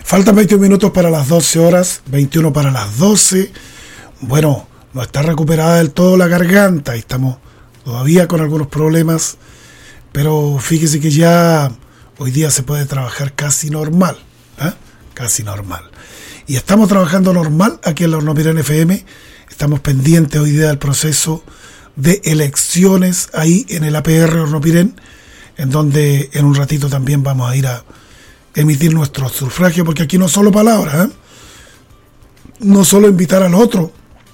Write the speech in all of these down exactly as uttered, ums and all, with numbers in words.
Faltan veinte minutos para las doce horas, veintiuno para las doce. Bueno, no está recuperada del todo la garganta y estamos todavía con algunos problemas, pero fíjese que ya hoy día se puede trabajar casi normal, ¿eh? Casi normal. Y estamos trabajando normal aquí en la Hornopirén F M. Estamos pendientes hoy día del proceso de elecciones ahí en el A P R Hornopirén, en donde en un ratito también vamos a ir a emitir nuestro sufragio, porque aquí no solo palabras, ¿eh? No solo invitar al otro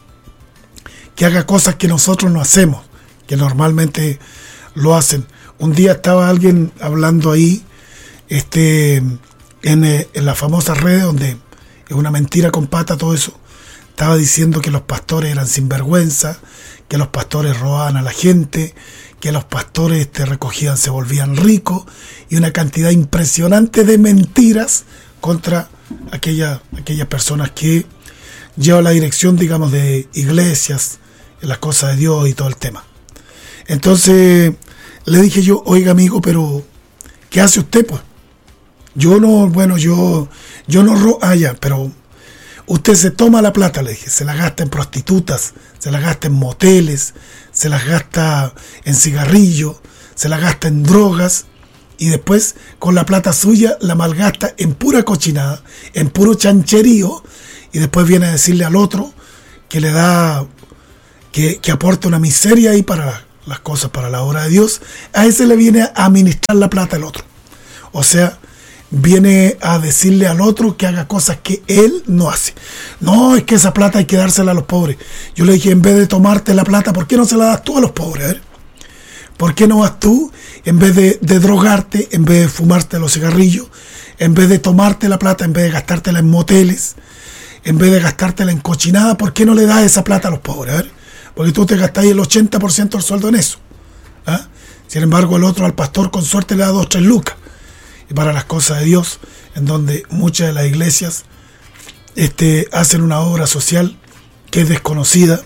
que haga cosas que nosotros no hacemos, que normalmente lo hacen. Un día estaba alguien hablando ahí este, en, en las famosas redes, donde es una mentira con pata todo eso. Estaba diciendo que los pastores eran sinvergüenza, que los pastores robaban a la gente, que los pastores te recogían, se volvían ricos, y una cantidad impresionante de mentiras contra aquella, aquellas personas que llevan la dirección, digamos, de iglesias, las cosas de Dios y todo el tema. Entonces le dije yo, oiga amigo, pero ¿qué hace usted pues? Yo no, bueno, yo, yo no robo, ah ya, pero usted se toma la plata, le dije, se la gasta en prostitutas, se la gasta en moteles, se la gasta en cigarrillos, se la gasta en drogas, y después con la plata suya la malgasta en pura cochinada, en puro chancherío, y después viene a decirle al otro que le da, que, que aporta una miseria ahí para las cosas, para la obra de Dios. A ese le viene a administrar la plata el otro. O sea, viene a decirle al otro que haga cosas que él no hace. No, es que esa plata hay que dársela a los pobres. Yo le dije, en vez de tomarte la plata, ¿por qué no se la das tú a los pobres? A ver, ¿por qué no vas tú, en vez de, de drogarte, en vez de fumarte los cigarrillos, en vez de tomarte la plata, en vez de gastártela en moteles, en vez de gastártela en cochinada, ¿por qué no le das esa plata a los pobres? A ver, porque tú te gastáis el ochenta por ciento del sueldo en eso. ¿Ah? Sin embargo, el otro al pastor con suerte le da dos o tres lucas. Y para las cosas de Dios, en donde muchas de las iglesias este, hacen una obra social que es desconocida,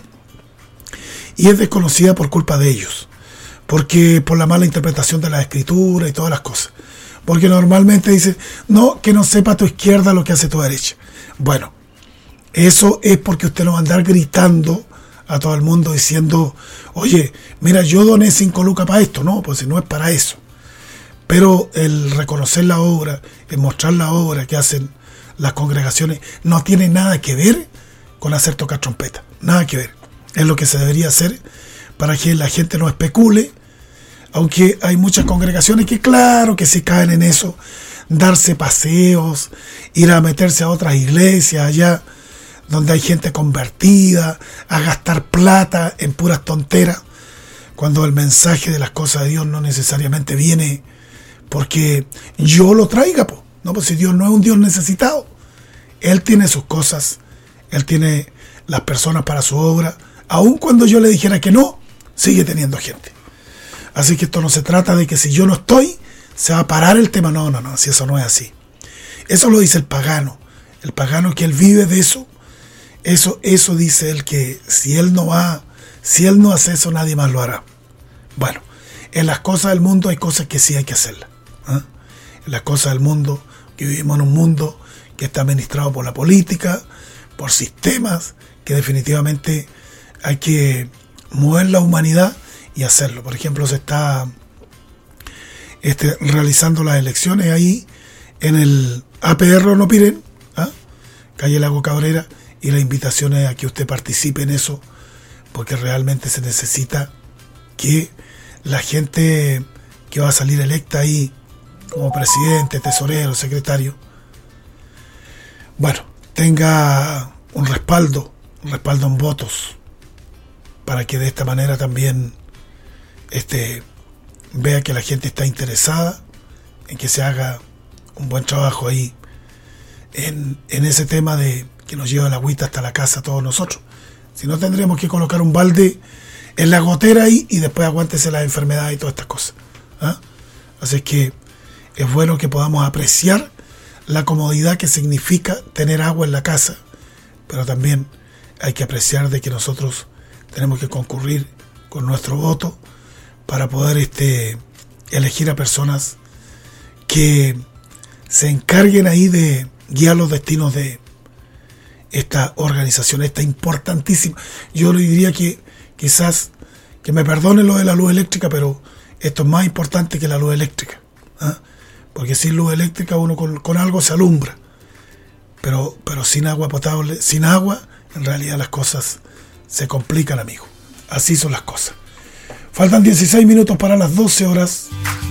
y es desconocida por culpa de ellos, porque por la mala interpretación de la escritura y todas las cosas, porque normalmente dicen, no, que no sepa tu izquierda lo que hace tu derecha. Bueno, eso es porque usted no va a andar gritando a todo el mundo diciendo, oye, mira, yo doné cinco lucas para esto. No, pues si no es para eso. Pero el reconocer la obra, el mostrar la obra que hacen las congregaciones, no tiene nada que ver con hacer tocar trompeta. Nada que ver. Es lo que se debería hacer para que la gente no especule. Aunque hay muchas congregaciones que claro que sí caen en eso. Darse paseos, ir a meterse a otras iglesias allá donde hay gente convertida, a gastar plata en puras tonteras, cuando el mensaje de las cosas de Dios no necesariamente viene porque yo lo traiga, po. No, pues si Dios no es un Dios necesitado. Él tiene sus cosas, Él tiene las personas para su obra. Aun cuando yo le dijera que no, sigue teniendo gente. Así que esto no se trata de que si yo no estoy, se va a parar el tema. No, no, no, si eso no es así. Eso lo dice el pagano. El pagano que él vive de eso, eso, eso dice él, que si él no va, si él no hace eso, nadie más lo hará. Bueno, en las cosas del mundo hay cosas que sí hay que hacerlas. ¿Eh? En las cosas del mundo, que vivimos en un mundo que está administrado por la política, por sistemas, que definitivamente hay que mover la humanidad y hacerlo. Por ejemplo, se está este, realizando las elecciones ahí en el A P R Hornopirén, ¿eh? Calle Lago Cabrera, y la invitación es a que usted participe en eso, porque realmente se necesita que la gente que va a salir electa ahí como presidente, tesorero, secretario, bueno, tenga un respaldo, un respaldo en votos, para que de esta manera también este, vea que la gente está interesada en que se haga un buen trabajo ahí en, en ese tema de que nos lleva la agüita hasta la casa a todos nosotros. Si no, tendríamos que colocar un balde en la gotera ahí y después aguántese las enfermedades y todas estas cosas. ¿Ah? Así que es bueno que podamos apreciar la comodidad que significa tener agua en la casa, pero también hay que apreciar de que nosotros tenemos que concurrir con nuestro voto para poder este, elegir a personas que se encarguen ahí de, guiar los destinos de esta organización, esta importantísima. Yo le diría que quizás, que me perdonen lo de la luz eléctrica, pero esto es más importante que la luz eléctrica, ¿eh? Porque sin luz eléctrica uno con, con algo se alumbra, pero, pero sin agua potable, sin agua, en realidad las cosas se complican, amigo. Así son las cosas. Faltan dieciséis minutos para las doce horas.